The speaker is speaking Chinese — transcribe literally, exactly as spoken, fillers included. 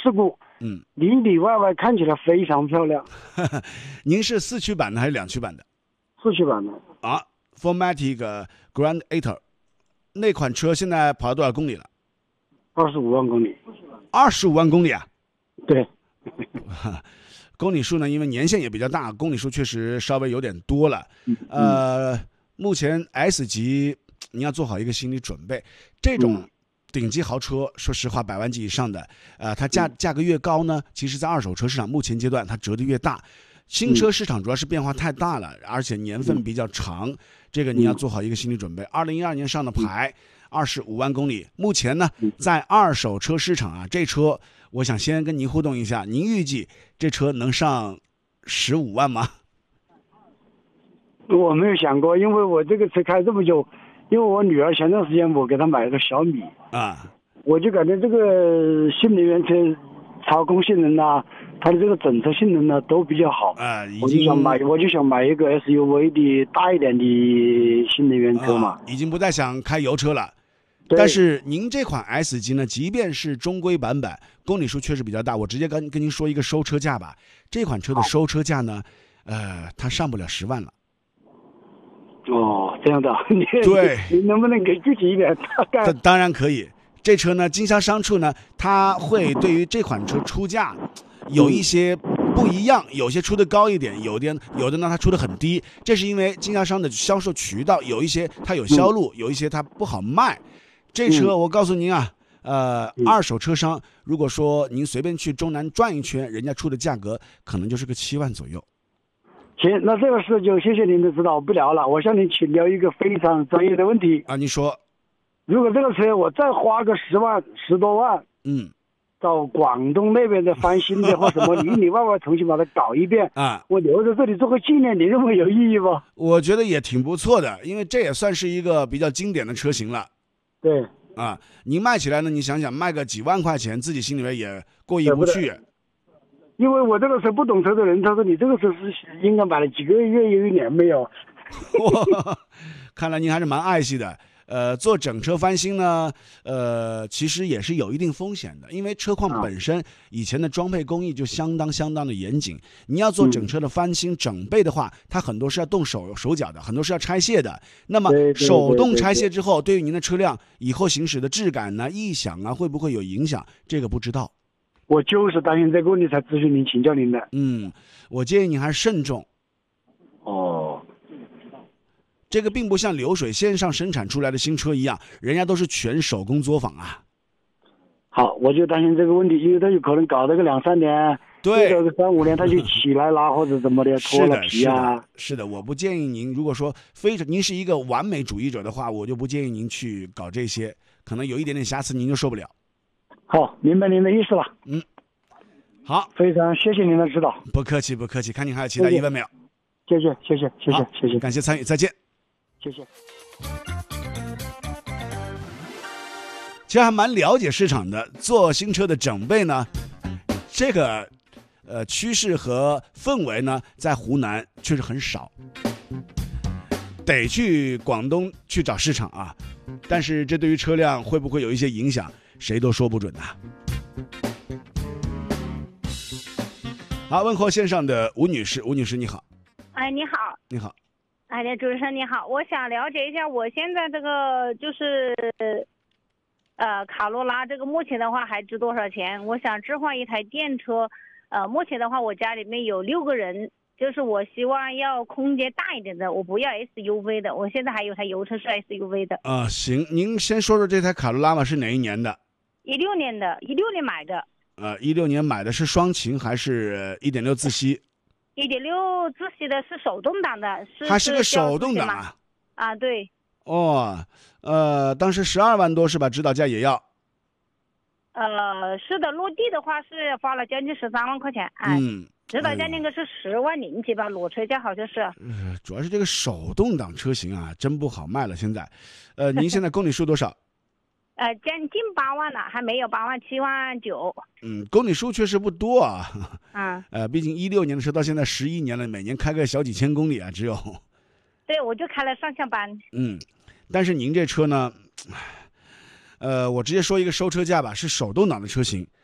事故， 嗯， 里里外外看起来非常漂亮。 您是四驱版的还是两驱版的？ 四驱版的啊 ，four matic Grand Eight 那款车现在跑了多少公里了？ 二十五万公里。 二十五万公里啊？ 对。 公里数呢，因为年限也比较大，公里数确实稍微有点多了。 嗯、 呃，目前 S 级你要做好一个心理准备，这种顶级豪车，说实话，百万级以上的，呃，它价价格越高呢，其实在二手车市场目前阶段它折得越大。新车市场主要是变化太大了，而且年份比较长，这个你要做好一个心理准备。二零一二年上的牌，二十五万公里，目前呢，在二手车市场啊，这车我想先跟您互动一下，您预计这车能上十五万吗？ 我没有想过，因为我这个车开这么久，因为我女儿前段时间我给她买了个小米啊，我就感觉这个新能源车操控性能啊，它的这个整车性能呢都比较好啊，已经我就想买，我就想买一个 S U V 的大一点的新能源车嘛， 啊、已经不再想开油车了。但是您这款 S 级呢，即便是中规版本，公里数确实比较大。我直接跟跟您说一个收车价吧，这款车的收车价呢，呃，它上不了十万了。 哦，这样的，你对， 你能不能给具体一点？大概当然可以。这车呢，经销商处呢，它会对于这款车出价有一些不一样，有些出的高一点，有的有的呢它出的很低。这是因为经销商的销售渠道有一些它有销路，有一些它不好卖。这车我告诉您啊，呃，二手车商如果说您随便去中南转一圈，人家出的价格可能就是个七万左右。 行，那这个事就谢谢您的指导，不聊了。我向您请教一个非常专业的问题啊，你说， 如果这个车我再花个十万、十多万， 嗯， 到广东那边的翻新的或什么，里里外外重新把它搞一遍啊， 我留在这里做个纪念，你认为有意义吗？ 我觉得也挺不错的，因为这也算是一个比较经典的车型了。 对， 啊，您卖起来呢，你想想卖个几万块钱，自己心里面也过意不去。 因为我这个车不懂车的人，他说你这个车是应该买了几个月有一年没有。 看来您还是蛮爱惜的。呃，做整车翻新呢，呃，其实也是有一定风险的，因为车况本身以前的装配工艺就相当相当的严谨。你要做整车的翻新整备的话，它很多是要动手手脚的，很多是要拆卸的。那么手动拆卸之后，对于您的车辆以后行驶的质感呢、异响啊，会不会有影响？这个不知道。 我就是担心这个问题才咨询您请教您的。 嗯，我建议您还是慎重。 哦。 这个并不像流水线上生产出来的新车一样，人家都是全手工作坊啊。 好，我就担心这个问题，因为他有可能搞这个两三年， 对， 这个三五年他就起来了或者怎么的脱了皮啊。 是的，是的，我不建议您，如果说非常您是一个完美主义者的话，我就不建议您去搞这些，可能有一点点瑕疵您就受不了。 好，明白您的意思了。 嗯，好， 非常谢谢您的指导。 不客气，不客气。看您还有其他疑问没有？ 谢谢，谢谢，谢谢，谢谢， 感谢参与，再见。 谢谢。 其实还蛮了解市场的，做新车的整备呢，这个呃趋势和氛围呢，在湖南确实很少，得去广东去找市场啊。但是这对于车辆会不会有一些影响，谁都说不准呐、啊。好，问候线上的吴女士，吴女士你好。 哎，你好。 你好。 哎，主持人你好，我想了解一下，我现在这个就是呃卡罗拉这个目前的话还值多少钱？我想置换一台电车，呃，目前的话我家里面有六个人，就是我希望要空间大一点的，我不要 S U V 的，我现在还有台油车是 S U V 的。 啊、呃，行，您先说说这台卡罗拉吧，是哪一年的？ 一六年的，一六年买的。 呃，一六年买的是双擎还是一点六自吸？ 一点六自吸的是手动挡的，是还是个手动挡啊？ 啊，对。 哦，呃，当时十二万多是吧？指导价也要。 呃，是的，落地的话是花了将近十三万块钱。哎、 嗯， 指导价那个是十万零几吧，裸车价好像是。 呃，主要是这个手动挡车型啊，真不好卖了。现在，呃，您现在公里数多少？ 呃，将近八万了，还没有八万，七万九。 嗯，公里数确实不多啊。 嗯。 呃，毕竟一六年的车到现在十一年了，每年开个小几千公里啊，只有。 对，我就开了上下班。 嗯，但是您这车呢，呃，我直接说一个收车价吧，是手动挡的车型，